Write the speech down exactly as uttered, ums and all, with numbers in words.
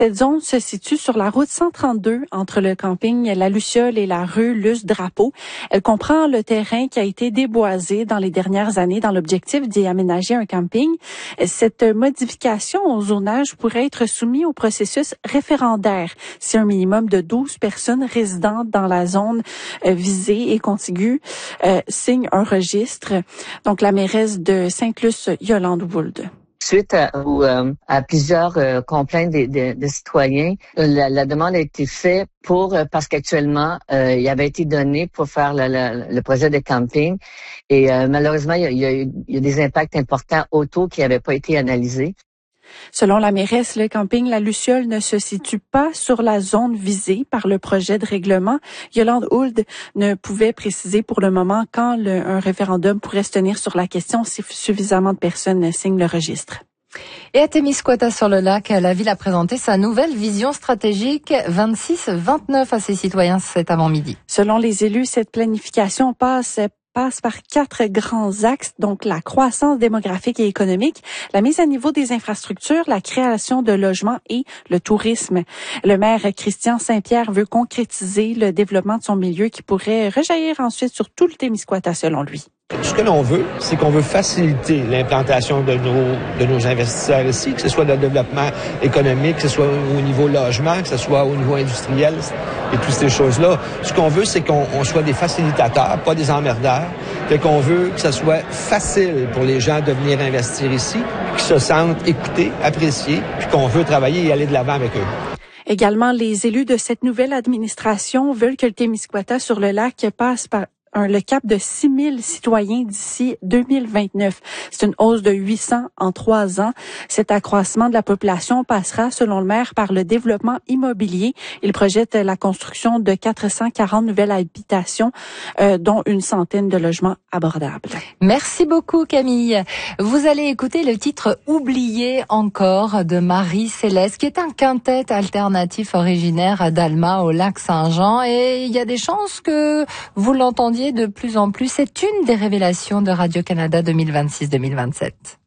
Cette zone se situe sur la route cent trente-deux entre le camping La Luciole et la rue Luce-Drapeau. Elle comprend le terrain qui a été déboisé dans les dernières années dans l'objectif d'y aménager un camping. Cette modification au zonage pourrait être soumise au processus référendaire si un minimum de douze personnes résidentes dans la zone visée et contiguë euh, signent un registre. Donc, la mairesse de Sainte-Luce, Yolande Would. Suite à, ou, euh, à plusieurs euh, complaintes des, des, des citoyens, la, la demande a été faite pour euh, parce qu'actuellement euh, il avait été donné pour faire la, la, le projet de camping et euh, malheureusement il y, a, il, y a, il y a des impacts importants auto qui n'avaient pas été analysés. Selon la mairesse, le camping La Luciole ne se situe pas sur la zone visée par le projet de règlement. Yolande Would ne pouvait préciser pour le moment quand le, un référendum pourrait se tenir sur la question si suffisamment de personnes signent le registre. Et à Témiscouata-sur-le-Lac, la ville a présenté sa nouvelle vision stratégique vingt-six vingt-neuf à ses citoyens cet avant-midi. Selon les élus, cette planification passe passe par quatre grands axes, donc la croissance démographique et économique, la mise à niveau des infrastructures, la création de logements et le tourisme. Le maire Christian Saint-Pierre veut concrétiser le développement de son milieu qui pourrait rejaillir ensuite sur tout le Témiscouata selon lui. Ce que l'on veut, c'est qu'on veut faciliter l'implantation de nos de nos investisseurs ici, que ce soit dans le développement économique, que ce soit au niveau logement, que ce soit au niveau industriel et toutes ces choses-là. Ce qu'on veut, c'est qu'on on soit des facilitateurs, pas des emmerdeurs. Fait qu'on veut que ce soit facile pour les gens de venir investir ici, qu'ils se sentent écoutés, appréciés, puis qu'on veut travailler et aller de l'avant avec eux. Également, les élus de cette nouvelle administration veulent que le Témiscouata sur le lac passe par Un, le cap de six mille citoyens d'ici deux mille vingt-neuf. C'est une hausse de huit cents en trois ans. Cet accroissement de la population passera, selon le maire, par le développement immobilier. Il projette la construction de quatre cent quarante nouvelles habitations, euh, dont une centaine de logements abordables. Merci beaucoup, Camille. Vous allez écouter le titre « Oublié encore » de Marie-Céleste, qui est un quintet alternatif originaire d'Alma au lac Saint-Jean. Et il y a des chances que vous l'entendiez de plus en plus. C'est une des révélations de Radio-Canada deux mille vingt-six deux mille vingt-sept.